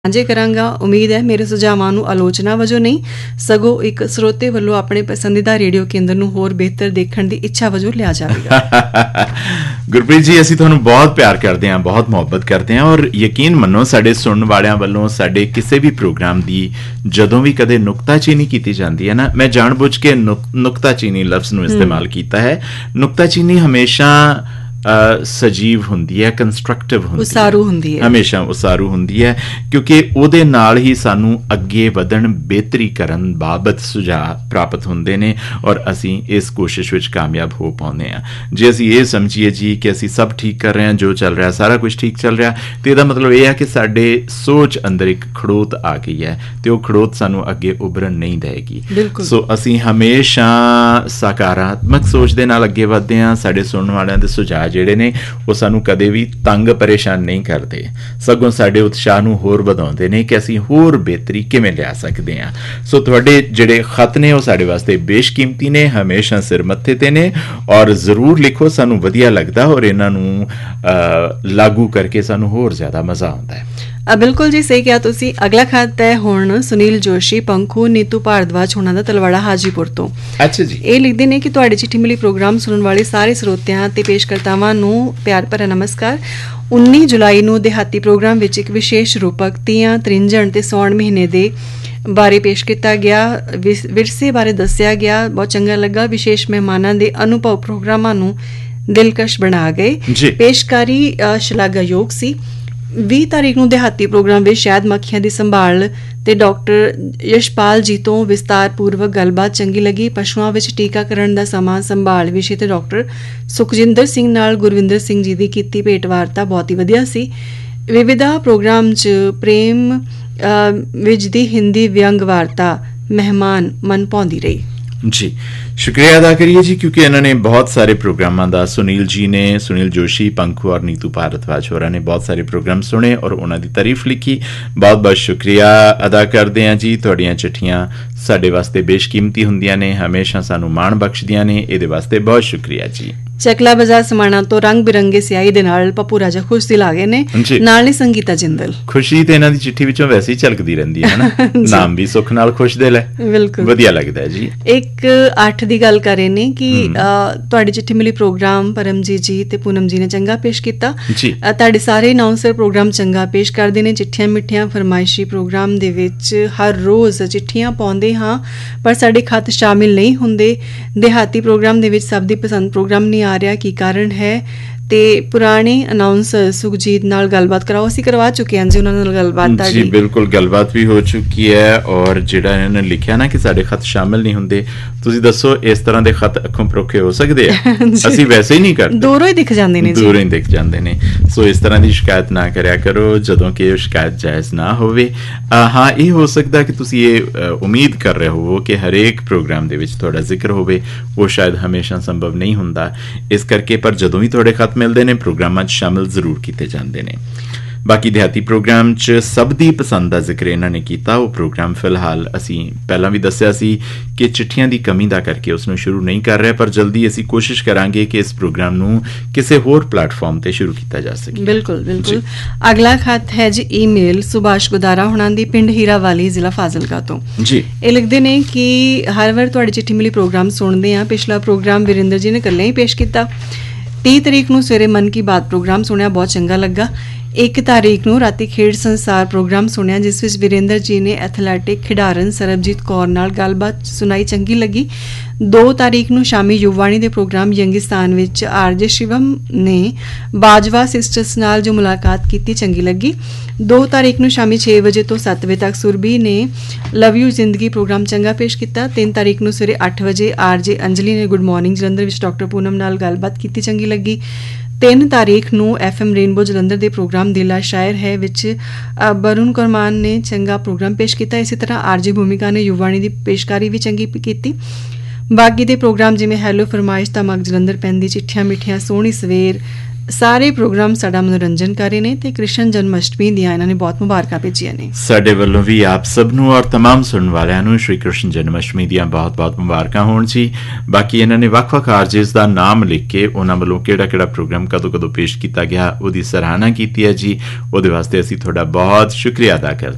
ਸਾਂਝੇ ਕਰਾਂਗਾ। ਉਮੀਦ ਹੈ ਮੇਰੇ ਸੁਝਾਵਾਂ ਨੂੰ ਆਲੋਚਨਾ ਵਜੋਂ ਨਹੀਂ ਸਗੋਂ ਇੱਕ ਸਰੋਤੇ ਵੱਲੋਂ ਆਪਣੇ ਪਸੰਦੀਦਾ ਰੇਡੀਓ ਕੇਂਦਰ ਨੂੰ ਹੋਰ ਬਿਹਤਰ ਦੇਖਣ ਦੀ ਇੱਛਾ ਵਜੋਂ ਲਿਆ ਜਾਵੇਗਾ। ਗੁਰਪ੍ਰੀਤ ਜੀ, ਅਸੀਂ ਤੁਹਾਨੂੰ ਬਹੁਤ ਪਿਆਰ ਕਰਦੇ ਹਾਂ, ਬਹੁਤ ਮੁਹੱਬਤ ਕਰਦੇ ਹਾਂ ਔਰ ਯਕੀਨ ਮੰਨੋ ਸਾਡੇ ਸੁਣਨ ਵਾਲਿਆਂ ਵੱਲੋਂ ਸਾਡੇ ਕਿਸੇ ਵੀ ਪ੍ਰੋਗਰਾਮ ਦੀ ਜਦੋਂ ਵੀ ਕਦੇ ਨੁਕਤਾਚੀਨੀ ਕੀਤੀ ਜਾਂਦੀ ਹੈ ਨਾ, ਮੈਂ ਜਾਣਬੁੱਝ ਕੇ ਨੁਕਤਾਚੀਨੀ ਲਫ਼ਜ਼ ਨੂੰ ਇਸਤੇਮਾਲ ਕੀਤਾ ਹੈ। ਨੁਕਤਾਚੀਨੀ ਹਮੇਸ਼ਾ ਸਜੀਵ ਹੁੰਦੀ ਹੈ, ਕੰਸਟਰਕਟਿਵ ਹੁੰਦੀ ਹੈ, ਉਸਾਰੂ ਹੁੰਦੀ ਹੈ, ਹਮੇਸ਼ਾ ਉਸਾਰੂ ਹੁੰਦੀ ਹੈ, ਕਿਉਂਕਿ ਉਹਦੇ ਨਾਲ ਹੀ ਸਾਨੂੰ ਅੱਗੇ ਵਧਣ, ਬਿਹਤਰੀ ਕਰਨ ਬਾਬਤ ਸੁਝਾਅ ਪ੍ਰਾਪਤ ਹੁੰਦੇ ਨੇ ਔਰ ਅਸੀਂ ਇਸ ਕੋਸ਼ਿਸ਼ ਵਿੱਚ ਕਾਮਯਾਬ ਹੋ ਪਾਉਂਦੇ ਹਾਂ। ਜੇ ਅਸੀਂ ਇਹ ਸਮਝੀਏ ਜੀ ਕਿ ਅਸੀਂ ਸਭ ਠੀਕ ਕਰ ਰਹੇ ਹਾਂ, ਜੋ ਚੱਲ ਰਿਹਾ ਸਾਰਾ ਕੁਝ ਠੀਕ ਚੱਲ ਰਿਹਾ, ਤੇ ਇਹਦਾ ਮਤਲਬ ਇਹ ਹੈ ਕਿ ਸਾਡੇ ਸੋਚ ਅੰਦਰ ਇੱਕ ਖੜੋਤ ਆ ਗਈ ਹੈ ਤੇ ਉਹ ਖੜੋਤ ਸਾਨੂੰ ਅੱਗੇ ਉਭਰਨ ਨਹੀਂ ਦੇਗੀ। ਸੋ ਅਸੀਂ ਹਮੇਸ਼ਾ ਸਕਾਰਾਤਮਕ ਸੋਚ ਦੇ ਨਾਲ ਅੱਗੇ ਵਧਦੇ ਹਾਂ। ਸਾਡੇ ਸੁਣਨ ਵਾਲਿਆਂ ਦੇ ਸੁਝਾਅ ਜਿਹੜੇ ਨੇ ਉਹ ਸਾਨੂੰ ਕਦੇ ਵੀ ਤੰਗ ਪਰੇਸ਼ਾਨ ਨਹੀਂ ਕਰਦੇ, ਸਗੋਂ ਸਾਡੇ ਉਤਸ਼ਾਹ ਨੂੰ ਹੋਰ ਵਧਾਉਂਦੇ ਨੇ ਕਿ ਅਸੀਂ ਹੋਰ ਬਿਹਤਰੀ ਕਿਵੇਂ ਲਿਆ ਸਕਦੇ ਹਾਂ। ਸੋ ਤੁਹਾਡੇ ਜਿਹੜੇ ਖਤ ਨੇ ਉਹ ਸਾਡੇ ਵਾਸਤੇ ਬੇਸ਼ਕੀਮਤੀ ਨੇ, ਹਮੇਸ਼ਾ ਸਿਰ ਮੱਥੇ ਤੇ ਨੇ ਔਰ ਜ਼ਰੂਰ ਲਿਖੋ, ਸਾਨੂੰ ਵਧੀਆ ਲੱਗਦਾ ਔਰ ਇਹਨਾਂ ਨੂੰ ਲਾਗੂ ਕਰਕੇ ਸਾਨੂੰ ਹੋਰ ਜ਼ਿਆਦਾ ਮਜ਼ਾ ਆਉਂਦਾ ਹੈ। ਬਿਲਕੁਲ ਜੀ, ਸਹੀ ਕਿਹਾ ਤੁਸੀਂ। ਅਗਲਾ ਖਤ ਹੈ ਹੁਣ ਸੁਨੀਲ ਜੋਸ਼ੀ ਪੰਖੂ ਨੀਤੂ ਭਾਰਦਵਾਜ ਹੋਣਾ ਦਾ, ਤਲਵਾੜਾ ਹਾਜੀਪੁਰ ਤੋਂ। ਅੱਛਾ ਜੀ। ਇਹ ਲਿਖਦੇ ਨੇ ਕਿ ਤੁਹਾਡੀ ਚਿੱਠੀ ਮਿਲੀ ਪ੍ਰੋਗਰਾਮ ਸੁਣਨ ਵਾਲੇ ਸਾਰੇ ਸਰੋਤਿਆਂ ਤੇ ਪੇਸ਼ਕਰਤਾਵਾਂ ਨੂੰ ਪਿਆਰ ਭਰਾ ਨਮਸਕਾਰ। 19 ਜੁਲਾਈ ਨੂੰ ਦਿਹਾਤੀ ਪ੍ਰੋਗਰਾਮ ਵਿੱਚ ਇੱਕ ਵਿਸ਼ੇਸ਼ ਰੂਪਕ ਤੀਆਂ, ਤ੍ਰਿੰਝਣ ਤੇ ਸੌਣ ਮਹੀਨੇ ਦੇ ਬਾਰੇ ਪੇਸ਼ ਕੀਤਾ ਗਿਆ, ਵਿਰਸੇ ਬਾਰੇ ਦੱਸਿਆ ਗਿਆ, ਬਹੁਤ ਚੰਗਾ ਲੱਗਾ। ਵਿਸ਼ੇਸ਼ ਮਹਿਮਾਨਾਂ ਦੇ ਅਨੁਭਵ ਪ੍ਰੋਗਰਾਮਾਂ ਨੂੰ ਦਿਲਕਸ਼ ਬਣਾ ਗਏ। ਪੇਸ਼ਕਾਰੀ ਸ਼ਲਾਘਾਯੋਗ ਸੀ। 20 ਤਾਰੀਖ ਨੂੰ ਦਿਹਾਤੀ ਪ੍ਰੋਗਰਾਮ ਵਿੱਚ ਸ਼ਹਿਦ ਮੱਖੀਆਂ ਦੀ ਸੰਭਾਲ ਤੇ ਡਾਕਟਰ ਯਸ਼ਪਾਲ ਜੀ ਤੋਂ ਵਿਸਤਾਰਪੂਰਵਕ ਗੱਲਬਾਤ ਚੰਗੀ ਲੱਗੀ। ਪਸ਼ੂਆਂ ਵਿੱਚ ਟੀਕਾਕਰਨ ਦਾ ਸਮਾਂ ਸੰਭਾਲ ਵਿਸ਼ੇ ਤੇ ਡਾਕਟਰ ਸੁਖਜਿੰਦਰ ਸਿੰਘ ਨਾਲ ਗੁਰਵਿੰਦਰ ਸਿੰਘ ਜੀ ਦੀ ਕੀਤੀ ਭੇਟ ਵਾਰਤਾ ਬਹੁਤ ਹੀ ਵਧੀਆ ਸੀ। ਵਿਵਿਧਾ ਪ੍ਰੋਗਰਾਮ 'ਚ ਪ੍ਰੇਮ ਵਿੱਚ ਦੀ ਹਿੰਦੀ ਵਿਅੰਗ ਵਾਰਤਾ ਮਹਿਮਾਨ ਮਨ ਭਾਉਂਦੀ ਰਹੀ। ਜੀ, ਸ਼ੁਕਰੀਆ ਅਦਾ ਕਰੀਏ ਜੀ, ਕਿਉਂਕਿ ਇਹਨਾਂ ਨੇ ਬਹੁਤ ਸਾਰੇ ਪ੍ਰੋਗਰਾਮਾਂ ਦਾ, ਸੁਨੀਲ ਜੀ ਨੇ, ਸੁਨੀਲ ਜੋਸ਼ੀ ਪੰਖੂ ਔਰ ਨੀਤੂ ਭਾਰਦਵਾਜ ਹੋਰਾਂ ਨੇ ਬਹੁਤ ਸਾਰੇ ਪ੍ਰੋਗਰਾਮ ਸੁਣੇ ਔਰ ਉਹਨਾਂ ਦੀ ਤਾਰੀਫ ਲਿਖੀ। ਬਹੁਤ ਬਹੁਤ ਸ਼ੁਕਰੀਆ ਅਦਾ ਕਰਦੇ ਹਾਂ ਜੀ। ਤੁਹਾਡੀਆਂ ਚਿੱਠੀਆਂ ਸਾਡੇ ਵਾਸਤੇ ਬੇਸ਼ਕੀਮਤੀ ਹੁੰਦੀਆਂ ਨੇ, ਹਮੇਸ਼ਾ ਸਾਨੂੰ ਮਾਣ ਬਖਸ਼ਦੀਆਂ ਨੇ, ਇਹਦੇ ਵਾਸਤੇ ਬਹੁਤ ਸ਼ੁਕਰੀਆ ਜੀ। ਚਕਲਾ ਬਾਜ਼ਾਰ ਸਮਾਣਾ ਤੋਂ ਰੰਗ ਬਿਰੰਗੇ ਸਿਆਹੀ ਦੇ ਨਾਲ ਪੱਪੂ ਰਾਜਾ ਖੁਸ਼ ਦਿਲ ਆ ਗਏ ਨੇ, ਨਾਲ ਨੇ ਸੰਗੀਤਾ ਜਿੰਦਲ। ਖੁਸ਼ੀ ਤੇ ਇਹਨਾਂ ਦੀ ਚਿੱਠੀ ਵਿੱਚੋਂ ਵੈਸੇ ਹੀ ਝਲਕਦੀ ਰਹਿੰਦੀ ਹੈ ਨਾ, ਨਾਮ ਵੀ ਸੁੱਖ ਨਾਲ ਖੁਸ਼ ਦਿਲ ਹੈ, ਬਿਲਕੁਲ ਵਧੀਆ ਲੱਗਦਾ ਜੀ। ਇੱਕ 8 ਦੀ ਗੱਲ ਕਰ ਰਹੇ ਨੇ ਕਿ ਤੁਹਾਡੀ ਚਿੱਠੀ ਮਿਲੀ ਪ੍ਰੋਗਰਾਮ ਪਰਮਜੀਤ ਜੀ ਤੇ ਪੂਨਮ ਜੀ ਨੇ ਚੰਗਾ ਪੇਸ਼ ਕੀਤਾ। ਤੁਹਾਡੇ ਸਾਰੇ ਅਨਾਉਂਸਰ ਪ੍ਰੋਗਰਾਮ ਚੰਗਾ ਪੇਸ਼ ਕਰਦੇ ਨੇ। ਚਿੱਠੀਆਂ ਮਿੱਠੀਆਂ ਫਰਮਾਇਸ਼ੀ ਪ੍ਰੋਗਰਾਮ ਦੇ ਵਿੱਚ ਹਰ ਰੋਜ਼ ਚਿੱਠੀਆਂ ਪਾਉਂਦੇ ਹਾਂ ਪਰ ਸਾਡੇ ਖਤ ਸ਼ਾਮਿਲ ਨਹੀਂ ਹੁੰਦੇ। ਦਿਹਾਤੀ ਪ੍ਰੋਗਰਾਮ ਦੇ ਵਿੱਚ ਸਭ ਦੀ ਪਸੰਦ ਪ੍ਰੋਗਰਾਮ ਨਹੀਂ ਆ ਰਿਹਾ, ਕੀ ਕਾਰਨ ਹੈ? ਤੇ ਪੁਰਾਣੇ ਅਨਾਉਂਸਰ ਸੁਖਜੀਤ ਨਾਲ ਗੱਲਬਾਤ ਕਰਾਓ। ਅਸੀਂ ਕਰਵਾ ਚੁੱਕੇ ਹਾਂ ਜੀ ਉਹਨਾਂ ਨਾਲ ਗੱਲਬਾਤ। ਜੀ ਬਿਲਕੁਲ, ਗੱਲਬਾਤ ਵੀ ਹੋ ਚੁੱਕੀ ਹੈ ਔਰ ਜਿਹੜਾ ਇਹਨਾਂ ਨੇ ਲਿਖਿਆ ਨਾ ਕਿ ਸਾਡੇ ਖਤ ਸ਼ਾਮਿਲ ਨਹੀਂ ਹੁੰਦੇ, ਤੁਸੀਂ ਦੱਸੋ ਇਸ ਤਰ੍ਹਾਂ ਦੇ ਖਤ ਅੱਖੋਂ ਪਰੋਖੇ ਹੋ ਸਕਦੇ ਆ? ਅਸੀਂ ਵੈਸੇ ਹੀ ਨਹੀਂ ਕਰਦੇ, ਦੂਰੋਂ ਹੀ ਦਿਖ ਜਾਂਦੇ ਨੇ, ਦੂਰੋਂ ਹੀ ਦਿਖ ਜਾਂਦੇ ਨੇ। ਸੋ ਇਸ ਤਰ੍ਹਾਂ ਦੀ ਸ਼ਿਕਾਇਤ ਨਾ ਕਰਿਆ ਕਰੋ ਜਦੋਂ ਕਿ ਇਹ ਸ਼ਿਕਾਇਤ ਜਾਇਜ਼ ਨਾ ਹੋਵੇ। ਹਾਂ, ਇਹ ਹੋ ਸਕਦਾ ਕਿ ਤੁਸੀਂ ਇਹ ਉਮੀਦ ਕਰ ਰਹੇ ਹੋਵੋ ਕਿ ਹਰੇਕ ਪ੍ਰੋਗਰਾਮ ਦੇ ਵਿੱਚ ਤੁਹਾਡਾ ਜ਼ਿਕਰ ਹੋਵੇ, ਉਹ ਸ਼ਾਇਦ ਹਮੇਸ਼ਾ ਸੰਭਵ ਨਹੀਂ ਹੁੰਦਾ। ਇਸ ਕਰਕੇ ਪਰ ਜਦੋਂ ਵੀ ਤੁਹਾਡੇ ਖਤ ਮਿਲਦੇ ਨੇ ਪ੍ਰੋਗਰਾਮਾਂ 'ਚ ਸ਼ਾਮਿਲ ਜ਼ਰੂਰ ਕੀਤੇ ਜਾਂਦੇ ਨੇ। ਬਾਕੀ ਦਿਹਾਤੀ ਪ੍ਰੋਗਰਾਮ 'ਚ ਸਭ ਦੀ ਪਸੰਦ ਦਾ ਜ਼ਿਕਰ ਇਹਨਾਂ ਨੇ ਕੀਤਾ। ਉਹ ਪ੍ਰੋਗਰਾਮ ਫਿਲਹਾਲ ਅਸੀਂ ਪਹਿਲਾਂ ਵੀ ਦੱਸਿਆ ਸੀ ਕਿ ਚਿੱਠੀਆਂ ਦੀ ਕਮੀ ਦਾ ਕਰਕੇ ਉਸ ਨੂੰ ਸ਼ੁਰੂ ਨਹੀਂ ਕਰ ਰਹੇ, ਪਰ ਜਲਦੀ ਅਸੀਂ ਕੋਸ਼ਿਸ਼ ਕਰਾਂਗੇ ਕਿ ਇਸ ਪ੍ਰੋਗਰਾਮ ਨੂੰ ਕਿਸੇ ਹੋਰ ਪਲੇਟਫਾਰਮ ਤੇ ਸ਼ੁਰੂ ਕੀਤਾ ਜਾ ਸਕੇ। ਬਿਲਕੁਲ ਬਿਲਕੁਲ। ਅਗਲਾ ਖਤ ਹੈ ਜੀ ਈਮੇਲ ਸੁਭਾਸ਼ ਗੁਦਾਰਾ ਹੁਣਾਂ ਦੀ, ਪਿੰਡ ਹੀਰਾਵਾਲੀ, ਜ਼ਿਲ੍ਹਾ ਫਾਜ਼ਿਲਕਾ ਤੋਂ। ਜੀ, ਇਹ ਲਿਖਦੇ ਨੇ ਕਿ ਹਰ ਵਾਰ ਤੁਹਾਡੀ ਚਿੱਠੀ ਮਿਲੀ ਪ੍ਰੋਗਰਾਮ ਸੁਣਦੇ ਹਾਂ। ਪਿਛਲਾ ਪ੍ਰੋਗਰਾਮ ਵੀਰਿੰਦਰ ਜੀ ਨੇ ਇਕੱਲੇ ਹੀ ਪੇਸ਼ ਕੀਤਾ। 30 ਤਰੀਕ ਨੂੰ ਸਵੇਰੇ ਮਨ ਕੀ ਬਾਤ ਪ੍ਰੋਗਰਾਮ ਸੁਣਿਆ, ਬਹੁਤ ਚੰਗਾ ਲੱਗਾ। 1 ਤਾਰੀਖ ਨੂੰ ਰਾਤੀ ਖੇਡ ਸੰਸਾਰ ਪ੍ਰੋਗਰਾਮ ਸੁਣਿਆ ਜਿਸ ਵਿੱਚ ਵੀਰੇਂਦਰ ਜੀ ਨੇ ਐਥਲੈਟਿਕ ਖਿਡਾਰਨ ਸਰਬਜੀਤ ਕੌਰ ਨਾਲ ਗੱਲਬਾਤ ਸੁਣਾਈ, ਚੰਗੀ ਲੱਗੀ। 2 ਤਾਰੀਖ ਨੂੰ ਸ਼ਾਮੀ ਯੁਵਾਣੀ ਦੇ ਪ੍ਰੋਗਰਾਮ ਯੰਗਿਸਤਾਨ ਵਿੱਚ ਆਰਜੇ ਸ਼ਿਵਮ ਨੇ ਬਾਜਵਾ ਸਿਸਟਰਸ ਨਾਲ ਜੋ ਮੁਲਾਕਾਤ ਕੀਤੀ, ਚੰਗੀ ਲੱਗੀ। 2 ਤਾਰੀਖ ਨੂੰ ਸ਼ਾਮੀ 6 ਵਜੇ ਤੋਂ 7 ਵਜੇ ਤੱਕ ਸੁਰਬੀ ਨੇ ਲਵ ਯੂ ਜ਼ਿੰਦਗੀ ਪ੍ਰੋਗਰਾਮ ਚੰਗਾ ਪੇਸ਼ ਕੀਤਾ। 3 ਤਾਰੀਖ ਨੂੰ ਸਵੇਰੇ 8 ਵਜੇ ਆਰਜੇ ਅੰਜਲੀ ਨੇ ਗੁੱਡ ਮਾਰਨਿੰਗ ਜਲੰਧਰ ਵਿੱਚ ਡਾਕਟਰ ਪੂਨਮ ਨਾਲ ਗੱਲਬਾਤ ਕੀਤੀ, ਚੰਗੀ ਲੱਗੀ। 3 ਤਾਰੀਖ ਨੂੰ FM ਰੇਨਬੋ ਜਲੰਧਰ ਦੇ ਪ੍ਰੋਗਰਾਮ ਦਿਲਾ ਸ਼ਾਇਰ ਹੈ ਵਿੱਚ ਬਰੁਣ ਕੁਰਮਾਨ ਨੇ ਚੰਗਾ ਪ੍ਰੋਗਰਾਮ ਪੇਸ਼ ਕੀਤਾ। ਇਸੇ ਤਰ੍ਹਾਂ ਆਰਜੇ ਭੂਮਿਕਾ ਨੇ ਯੁਵਾਣੀ ਦੀ ਪੇਸ਼ਕਾਰੀ ਵੀ ਚੰਗੀ ਕੀਤੀ। ਬਾਕੀ ਦੇ ਪ੍ਰੋਗਰਾਮ ਜਿਵੇਂ ਹੈਲੋ ਫਰਮਾਇਸ਼, ਧਮਕ ਜਲੰਧਰ ਪੈਂਦੀ, ਚਿੱਠੀਆਂ ਮਿੱਠੀਆਂ, ਸੋਹਣੀ ਸਵੇਰ, ਸਾਰੇ ਪ੍ਰੋਗਰਾਮ ਸਾਡਾ ਮਨੋਰੰਜਨ ਕਰ ਰਹੇ ਨੇ ਤੇ ਕ੍ਰਿਸ਼ਨ ਜਨਮ ਅਸ਼ਟਮੀ ਦੀਆਂ ਇਹਨਾਂ ਨੇ ਬਹੁਤ ਮੁਬਾਰਕਾਂ ਭੇਜੀਆਂ ਨੇ। ਸਾਡੇ ਵੱਲੋਂ ਵੀ ਆਪ ਸਭ ਨੂੰ ਔਰ ਤਮਾਮ ਸੁਣਨ ਵਾਲਿਆਂ ਨੂੰ ਸ਼੍ਰੀ ਕ੍ਰਿਸ਼ਨ ਜਨਮ ਅਸ਼ਟਮੀ ਦੀਆਂ ਬਹੁਤ ਬਹੁਤ ਮੁਬਾਰਕਾਂ ਹੋਣ ਜੀ। ਬਾਕੀ ਇਹਨਾਂ ਨੇ ਵੱਖ-ਵੱਖ ਆਰਜੇਸ ਦਾ ਨਾਮ ਲਿਖ ਕੇ ਉਹਨਾਂ ਵੱਲੋਂ ਕਿਹੜਾ ਪ੍ਰੋਗਰਾਮ ਕਦੋਂ ਪੇਸ਼ ਕੀਤਾ ਗਿਆ ਉਹਦੀ ਸਰਾਹਨਾ ਕੀਤੀ ਹੈ ਜੀ। ਉਹਦੇ ਵਾਸਤੇ ਅਸੀਂ ਤੁਹਾਡਾ ਬਹੁਤ ਸ਼ੁਕਰੀਆ ਅਦਾ ਕਰਦੇ